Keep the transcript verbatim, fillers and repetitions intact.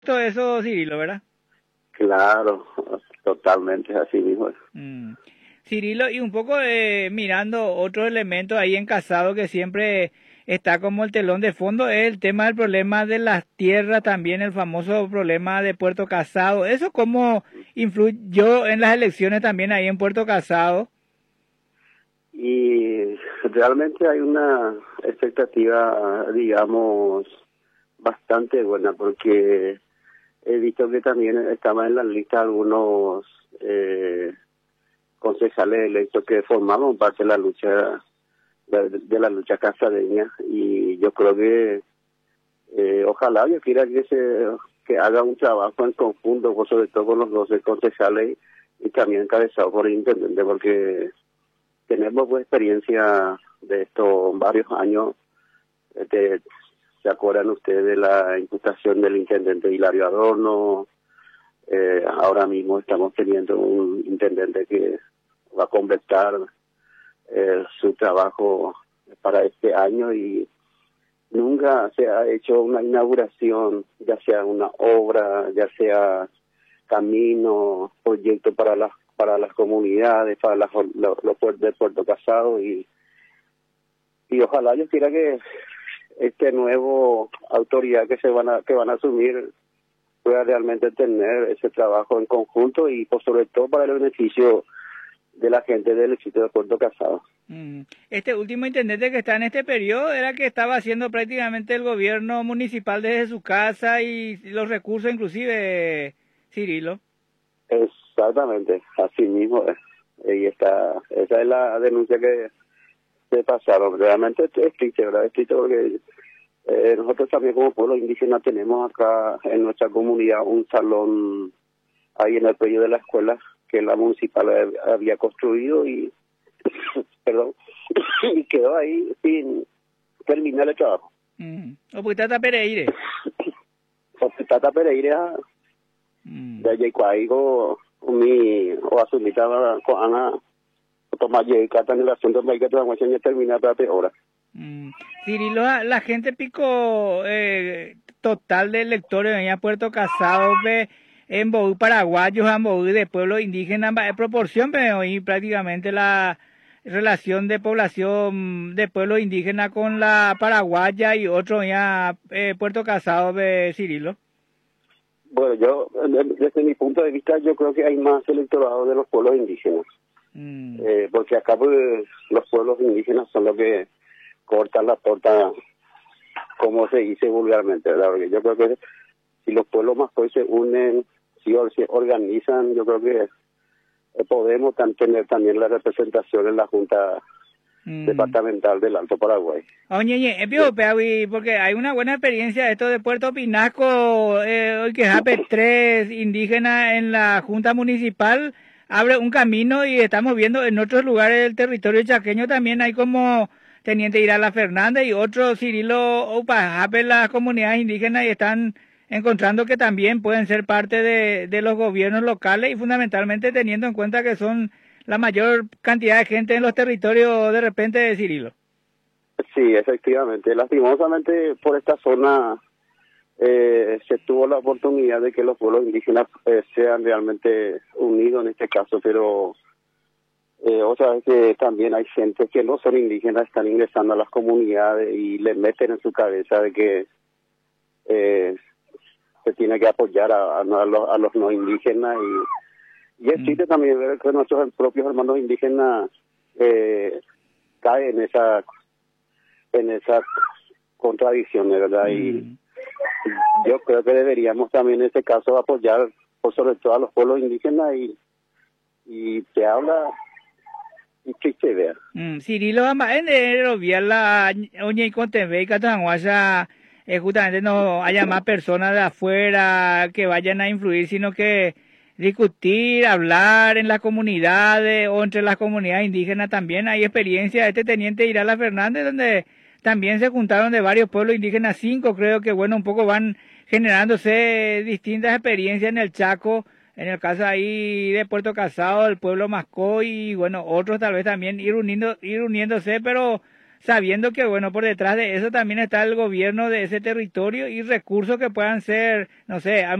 todo eso, Cirilo, ¿verdad? Claro, totalmente así mismo. Mm. Cirilo, y un poco eh, mirando otro elemento ahí en Casado que siempre está como el telón de fondo, es el tema del problema de las tierras, también el famoso problema de Puerto Casado. ¿Eso cómo influyó en las elecciones también ahí en Puerto Casado? Y realmente hay una expectativa, digamos, bastante buena, porque he visto que también estaban en la lista algunos eh, concejales electos que formaban parte de la lucha de, de la lucha casadeña, y yo creo que eh, ojalá yo quiera que se que haga un trabajo en conjunto, pues, sobre todo con los doce concejales y también encabezado por el intendente, porque tenemos pues, experiencia de estos varios años. Este, ¿se acuerdan ustedes de la imputación del intendente Hilario Adorno? Eh, ahora mismo estamos teniendo un intendente que va a completar eh, su trabajo para este año, y nunca se ha hecho una inauguración, ya sea una obra, ya sea camino, proyecto para las para las comunidades, para las, los, los puertos de Puerto Casado, y y ojalá yo quiera que este nuevo autoridad que se van a que van a asumir pueda realmente tener ese trabajo en conjunto, y por sobre todo para el beneficio de la gente del distrito de Puerto Casado. Este último intendente que está en este periodo era que estaba haciendo prácticamente el gobierno municipal desde su casa y los recursos inclusive, Cirilo. Exactamente, así mismo es. Y está, esa es la denuncia que se pasaron. Realmente es triste, ¿verdad? Es triste porque eh, nosotros también como pueblo indígena tenemos acá en nuestra comunidad un salón ahí en el predio de la escuela que la municipal había construido, y perdón, y quedó ahí sin terminar el trabajo. Mm. O porque Tata Pereire. Porque Tata Pereire, mm. de allí cuaigo, mi, o asumita con Ana, tomar y cata en el asunto, me hay que trabajar ya terminar para ahora. Mm. Cirilo, la gente pico eh, total de electores en Puerto Casado, ve, en Bohú paraguayos, en Bohú de pueblos indígenas, en proporción, pero hoy prácticamente la relación de población de pueblos indígenas con la paraguaya y otro ya eh, Puerto Casado, de Cirilo. Bueno, yo, desde mi punto de vista, yo creo que hay más electorado de los pueblos indígenas. Mm. Eh, porque acá pues, los pueblos indígenas son los que cortan la torta, como se dice vulgarmente, ¿verdad? Porque yo creo que si los pueblos más hoy se unen, si se organizan, yo creo que eh, podemos tan, tener también la representación en la Junta mm. Departamental del Alto Paraguay. Oye, oye, sí. Porque hay una buena experiencia esto de Puerto Pinasco, eh, hoy que Jape tres indígenas en la Junta Municipal abre un camino, y estamos viendo en otros lugares del territorio chaqueño también hay como Teniente Irala Fernández y otros Cirilo Opa, Jape las comunidades indígenas, y están encontrando que también pueden ser parte de, de los gobiernos locales, y fundamentalmente teniendo en cuenta que son la mayor cantidad de gente en los territorios de repente de Cirilo. Sí, efectivamente. Lastimosamente por esta zona eh, se tuvo la oportunidad de que los pueblos indígenas eh, sean realmente unidos en este caso, pero eh, otra vez que también hay gente que no son indígenas, están ingresando a las comunidades y le meten en su cabeza de que eh, se tiene que apoyar a, a, a, los, a los no indígenas, y, y es triste mm. también ver que nuestros propios hermanos indígenas eh, caen en esa en esas contradicciones, ¿verdad? Mm. Y yo creo que deberíamos también en este caso apoyar por sobre todo a los pueblos indígenas, y y te habla y triste ver. Mm. Cirilo, en el la oye y contemple y justamente no haya más personas de afuera que vayan a influir, sino que discutir, hablar en las comunidades o entre las comunidades indígenas también. Hay experiencia de este teniente Irala Fernández, donde también se juntaron de varios pueblos indígenas, cinco creo que, bueno, un poco van generándose distintas experiencias en el Chaco, en el caso ahí de Puerto Casado, el pueblo Mascoy, y bueno, otros tal vez también ir, uniendo, ir uniéndose, pero sabiendo que, bueno, por detrás de eso también está el gobierno de ese territorio y recursos que puedan ser, no sé,